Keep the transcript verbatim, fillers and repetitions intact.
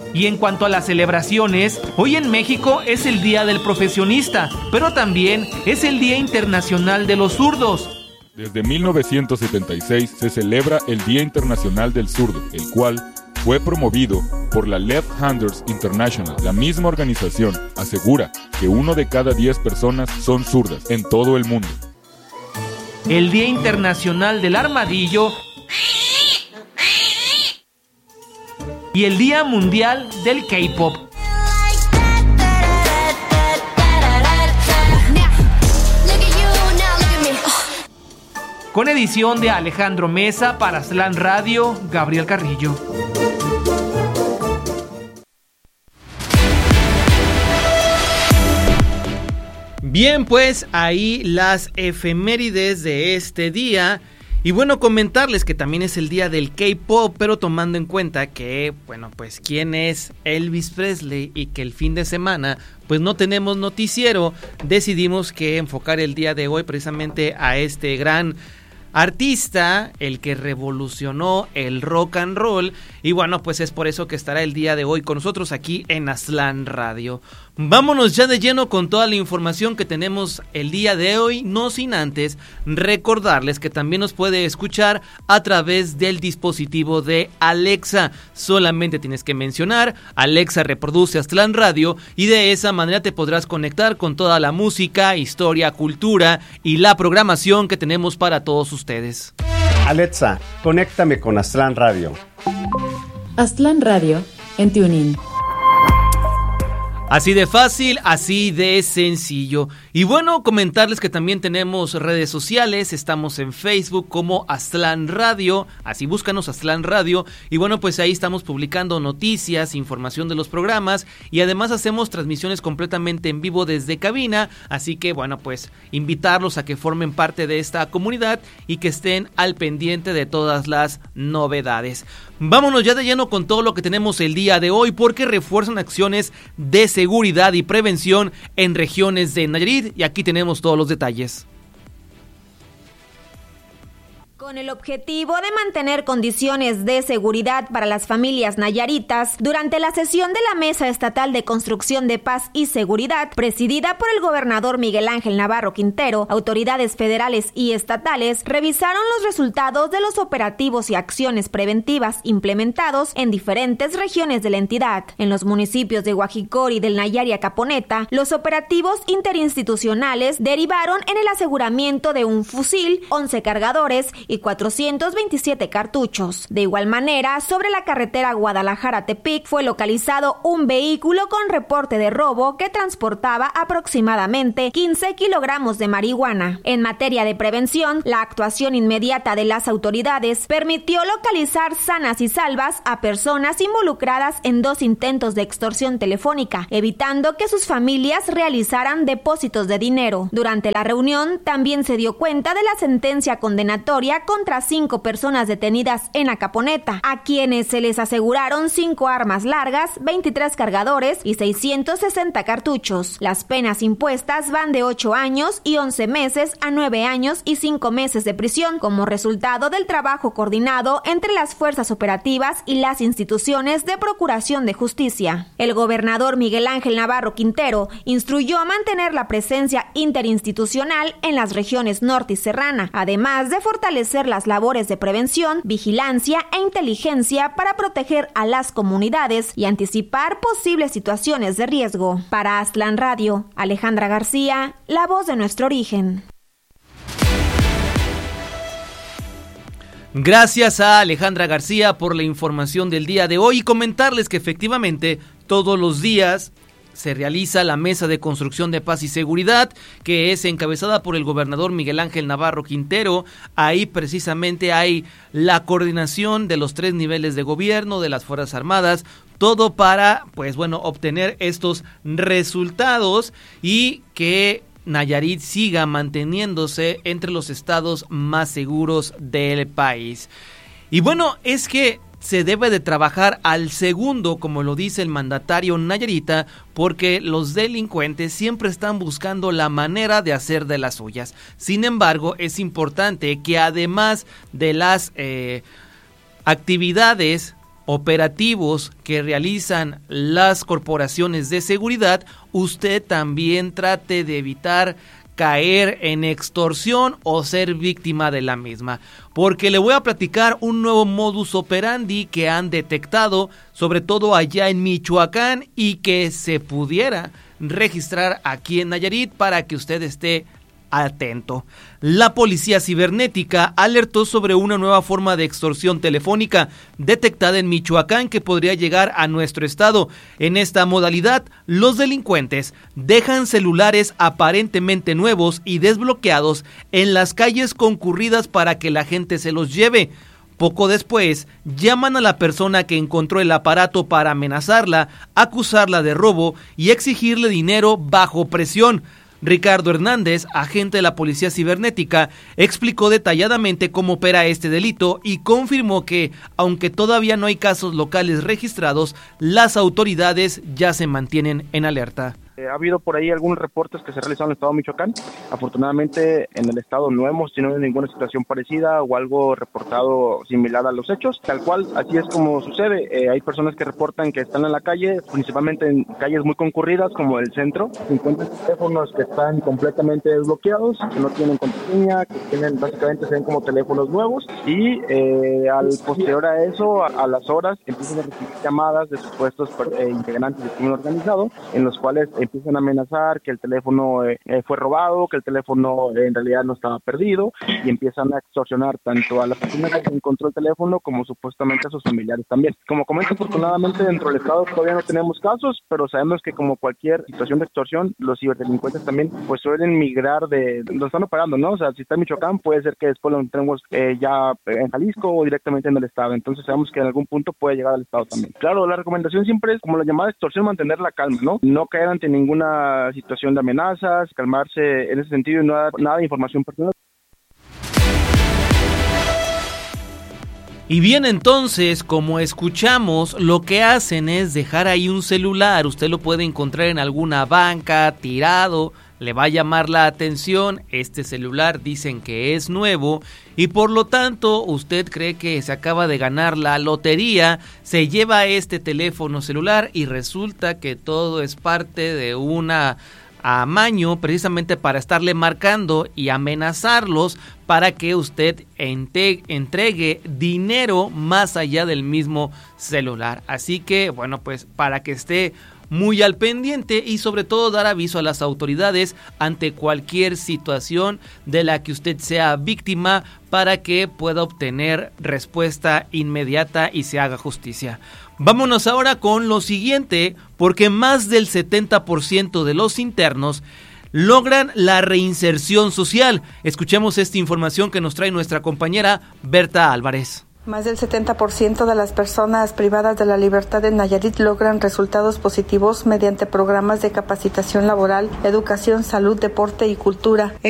Y en cuanto a las celebraciones, hoy en México es el Día del Profesionista, pero también es el Día Internacional de los Zurdos. Desde mil novecientos setenta y seis se celebra el Día Internacional del Zurdo, el cual fue promovido por la Left Handers International. La misma organización asegura que uno de cada diez personas son zurdas en todo el mundo. El Día Internacional del Armadillo y el Día Mundial del K-Pop. Con edición de Alejandro Mesa para Aztlán Radio, Gabriel Carrillo. Bien, pues ahí las efemérides de este día. Y bueno, comentarles que también es el día del K-Pop, pero tomando en cuenta que, bueno, pues quién es Elvis Presley y que el fin de semana pues no tenemos noticiero, decidimos que enfocar el día de hoy precisamente a este gran artista, el que revolucionó el rock and roll. Y bueno, pues es por eso que estará el día de hoy con nosotros aquí en Aztlán Radio. Vámonos ya de lleno con toda la información que tenemos el día de hoy, no sin antes recordarles que también nos puede escuchar a través del dispositivo de Alexa. Solamente tienes que mencionar Alexa reproduce Aztlán Radio y de esa manera te podrás conectar con toda la música, historia, cultura y la programación que tenemos para todos ustedes. Alexa, conéctame con Aztlán Radio. Aztlán Radio en TuneIn. Así de fácil, así de sencillo. Y bueno, comentarles que también tenemos redes sociales, estamos en Facebook como Aztlán Radio, así búscanos Aztlán Radio, y bueno, pues ahí estamos publicando noticias, información de los programas, y además hacemos transmisiones completamente en vivo desde cabina, así que bueno, pues invitarlos a que formen parte de esta comunidad y que estén al pendiente de todas las novedades. Vámonos ya de lleno con todo lo que tenemos el día de hoy, porque refuerzan acciones de seguridad y prevención en regiones de Nayarit, y aquí tenemos todos los detalles. Con el objetivo de mantener condiciones de seguridad para las familias nayaritas, durante la sesión de la Mesa Estatal de Construcción de Paz y Seguridad, presidida por el gobernador Miguel Ángel Navarro Quintero, autoridades federales y estatales revisaron los resultados de los operativos y acciones preventivas implementados en diferentes regiones de la entidad. En los municipios de Guajicor y del Nayari Acaponeta, los operativos interinstitucionales derivaron en el aseguramiento de un fusil, once cargadores y cuatrocientos veintisiete cartuchos. De igual manera, sobre la carretera Guadalajara-Tepic fue localizado un vehículo con reporte de robo que transportaba aproximadamente quince kilogramos de marihuana. En materia de prevención, la actuación inmediata de las autoridades permitió localizar sanas y salvas a personas involucradas en dos intentos de extorsión telefónica, evitando que sus familias realizaran depósitos de dinero. Durante la reunión, también se dio cuenta de la sentencia condenatoria contra cinco personas detenidas en Acaponeta, a quienes se les aseguraron cinco armas largas, veintitrés cargadores y seiscientos sesenta cartuchos. Las penas impuestas van de ocho años y once meses a nueve años y cinco meses de prisión, como resultado del trabajo coordinado entre las fuerzas operativas y las instituciones de procuración de justicia. El gobernador Miguel Ángel Navarro Quintero instruyó a mantener la presencia interinstitucional en las regiones norte y serrana, además de fortalecer las labores de prevención, vigilancia e inteligencia para proteger a las comunidades y anticipar posibles situaciones de riesgo. Para Aztlán Radio, Alejandra García, la voz de nuestro origen. Gracias a Alejandra García por la información del día de hoy y comentarles que efectivamente todos los días se realiza la Mesa de Construcción de Paz y Seguridad, que es encabezada por el gobernador Miguel Ángel Navarro Quintero. Ahí precisamente hay la coordinación de los tres niveles de gobierno, de las Fuerzas Armadas, todo para, pues bueno, obtener estos resultados y que Nayarit siga manteniéndose entre los estados más seguros del país. Y bueno, es que se debe de trabajar al segundo, como lo dice el mandatario nayarita, porque los delincuentes siempre están buscando la manera de hacer de las suyas. Sin embargo, es importante que además de las eh, actividades operativos que realizan las corporaciones de seguridad, usted también trate de evitar caer en extorsión o ser víctima de la misma, porque le voy a platicar un nuevo modus operandi que han detectado, sobre todo allá en Michoacán, y que se pudiera registrar aquí en Nayarit para que usted esté atento. La policía cibernética alertó sobre una nueva forma de extorsión telefónica detectada en Michoacán que podría llegar a nuestro estado. En esta modalidad, los delincuentes dejan celulares aparentemente nuevos y desbloqueados en las calles concurridas para que la gente se los lleve. Poco después, llaman a la persona que encontró el aparato para amenazarla, acusarla de robo y exigirle dinero bajo presión. Ricardo Hernández, agente de la Policía Cibernética, explicó detalladamente cómo opera este delito y confirmó que, aunque todavía no hay casos locales registrados, las autoridades ya se mantienen en alerta. Ha habido por ahí algunos reportes que se realizaron en el estado de Michoacán. Afortunadamente en el estado no hemos tenido ninguna situación parecida o algo reportado similar a los hechos. Tal cual, así es como sucede. Eh, hay personas que reportan que están en la calle, principalmente en calles muy concurridas como el centro. Se encuentran teléfonos que están completamente desbloqueados, que no tienen contraseña, que tienen básicamente se ven como teléfonos nuevos y eh, al posterior a eso, a, a las horas, empiezan a recibir llamadas de supuestos eh, integrantes del crimen organizado, en los cuales eh, empiezan a amenazar que el teléfono eh, fue robado, que el teléfono eh, en realidad no estaba perdido, y empiezan a extorsionar tanto a la persona que encontró el teléfono como supuestamente a sus familiares también. Como comento, afortunadamente dentro del estado todavía no tenemos casos, pero sabemos que como cualquier situación de extorsión, los ciberdelincuentes también pues suelen migrar de, lo están operando, ¿no? O sea, si está en Michoacán, puede ser que después lo tenemos eh, ya en Jalisco o directamente en el estado, entonces sabemos que en algún punto puede llegar al estado también. Claro, la recomendación siempre es, como la llamada extorsión, mantener la calma, ¿no? No caer ante ninguna situación de amenazas, calmarse en ese sentido y no dar nada de información personal. Y bien, entonces, como escuchamos, lo que hacen es dejar ahí un celular, usted lo puede encontrar en alguna banca, tirado, le va a llamar la atención, este celular dicen que es nuevo y por lo tanto usted cree que se acaba de ganar la lotería, se lleva este teléfono celular y resulta que todo es parte de una amaño precisamente para estarle marcando y amenazarlos para que usted ente- entregue dinero más allá del mismo celular. Así que, bueno, pues para que esté muy al pendiente y sobre todo dar aviso a las autoridades ante cualquier situación de la que usted sea víctima para que pueda obtener respuesta inmediata y se haga justicia. Vámonos ahora con lo siguiente, porque más del setenta por ciento de los internos logran la reinserción social. Escuchemos esta información que nos trae nuestra compañera Berta Álvarez. Más del setenta por ciento de las personas privadas de la libertad en Nayarit logran resultados positivos mediante programas de capacitación laboral, educación, salud, deporte y cultura.